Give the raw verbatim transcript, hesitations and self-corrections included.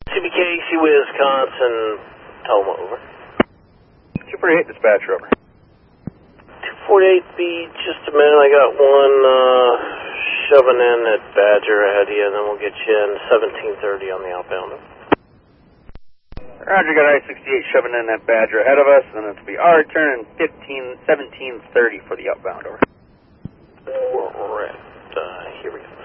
C B K, C Wisconsin, Toma, over. two forty-eight, dispatcher, over. two forty-eight B, just a minute, I got one uh, shoving in at Badger ahead of you, and then we'll get you in seventeen thirty on the outbound. Roger, got I sixty-eight shoving in that Badger ahead of us, and then it'll be our turn, fifteen, seventeen thirty for the outbound, over. Correct. Uh, here we go.